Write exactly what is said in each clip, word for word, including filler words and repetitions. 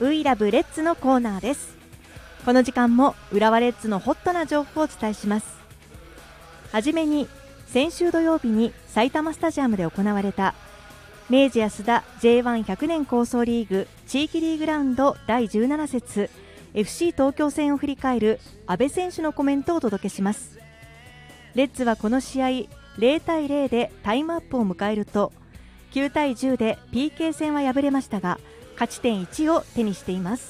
ウイラブレッツのコーナーです。この時間も浦和レッズのホットな情報をお伝えします。はじめに先週土曜日に埼玉スタジアムで行われた明治安田 ジェイワンひゃく 年構想リーグ地域リーグラウンドだいじゅうなな節 エフシー 東京戦を振り返る阿部選手のコメントをお届けします。レッズはこの試合ゼロたいゼロでタイムアップを迎えるときゅうたいじゅうで ピーケー 戦は敗れましたが勝ち点いちを手にしています。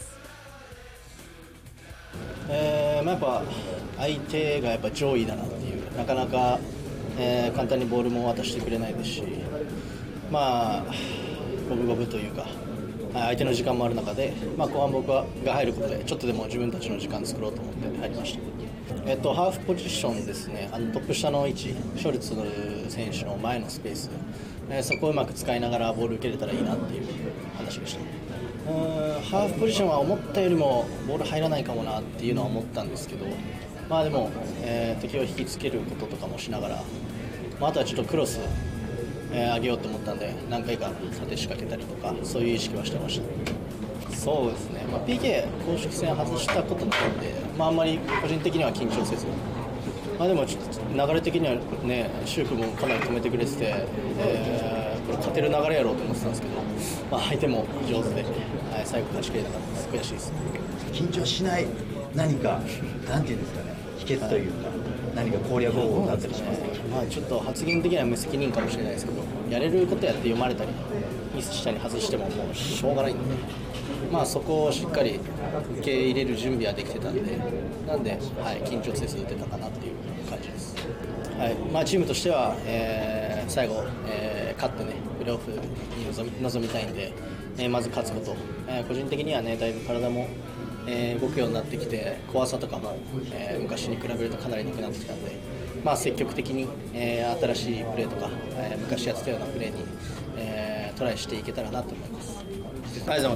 えーまあ、やっぱ相手がやっぱ上位だなっていう、なかなか、えー簡単にボールも渡してくれないですし、まあ五分五分というか相手の時間もある中で、まあ、後半僕が入ることでちょっとでも自分たちの時間作ろうと思って入りました。えっと、ハーフポジションですね、あのトップ下の位置、ショルツ選手の前のスペース、えーそこをうまく使いながらボール受けれたらいいなっていう話でした。うーんハーフポジションは思ったよりもボール入らないかもなっていうのは思ったんですけど、まあでも、えー敵を引きつけることとかもしながら、まあ、あとはちょっとクロス、えー上げようと思ったんで何回か縦仕掛けたりとかそういう意識はしてました。そうですね、まあ、ピーケー 公式戦外したことないんで、まあ、あんまり個人的には緊張せず、まあ、でもちょっと流れ的にはね、シュークもかなり止めてくれてて、えーこれ勝てる流れやろうと思ってたんですけど、まあ、相手も上手で、はい、最後勝ちきれなかったです。悔しいです。 緊張しない何か、なんていうんですかね、秘訣というか、何か攻略方法だったりしますか？ まあ、ちょっと発言的には無責任かもしれないですけど、やれることやって読まれたりミスしたり外してももうしょうがないんで、まあ、そこをしっかり受け入れる準備はできてたんで、なんで、はい、緊張せず打てたかなっていう感じです。はいまあ、チームとしては、えー最後、えー勝ってねプレーオフに臨み、臨みたいんで、えーまず勝つこと、えー個人的にはねだいぶ体も、えー動くようになってきて怖さとかも、えー昔に比べるとかなりなくなってきたんで、まあ、積極的に、えー新しいプレーとか、えー昔やってたようなプレーに、えートライしていけたらなと思います。ありがとうございます。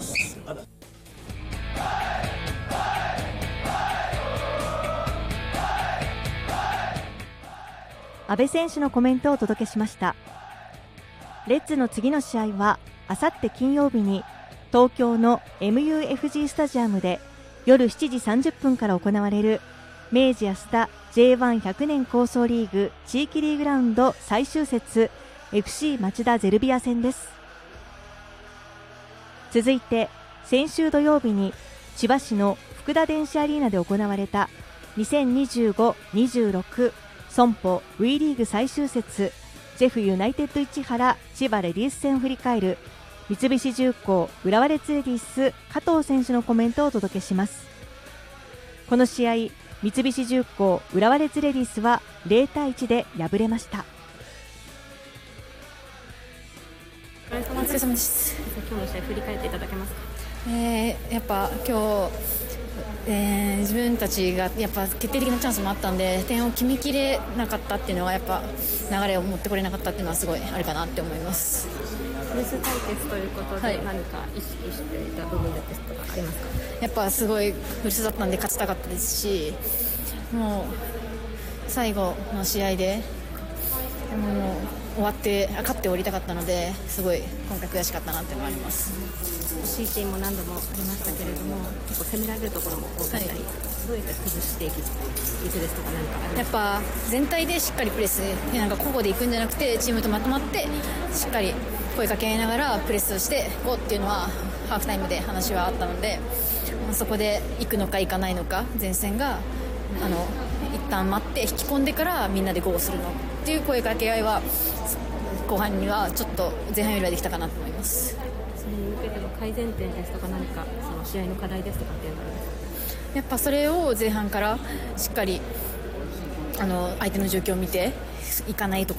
阿部選手のコメントをお届けしました。レッズの次の試合はあさって金曜日に東京の エムユーエフジー スタジアムで夜しちじさんじゅっぷんから行われる明治安田 ジェイワンひゃく 年構想リーグ地域リーグラウンド最終節 エフシー 町田ゼルビア戦です。続いて先週土曜日に千葉市の福田電子アリーナで行われた にせんにじゅうご にじゅうろく 損保 WE リーグ最終節ジェフユナイテッド市原千葉レディース戦を振り返る三菱重工浦和レッズレディース加藤選手のコメントをお届けします。この試合三菱重工浦和レッズレディースはゼロたいいちで敗れました。 お疲れ様です。今日の試合振り返っていただけますか？ えー、やっぱ今日、えー、自分たちがやっぱ決定的なチャンスもあったんで点を決めきれなかったっていうのはやっぱ流れを持ってこれなかったっていうのはすごいあるかなって思います。 フルス対決ということで、はい、何か意識していた部分ですとかありますか？ やっぱすごいフルスだったんで勝ちたかったですし、もう最後の試合でもう終わって勝って降りたかったので、すごい今回悔しかったなって思います。 シーティーも何度もありましたけれども、結構攻められるところも多かったり、はい、どうやって崩していくですとか何かありますか？ やっぱ全体でしっかりプレスなんか個々でいくんじゃなくてチームとまとまってしっかり声かけ合いながらプレスをしてこうっていうのはハーフタイムで話はあったので、そこで行くのか行かないのか、前線があの一旦待って引き込んでからみんなでゴーするのっていう声かけ合いは後半にはちょっと前半よりはできたかなと思います。 それに向けての改善点ですとか何かその試合の課題ですとかっていうのはありますか？ やっぱそれを前半からしっかりあの相手の状況を見ていかないところ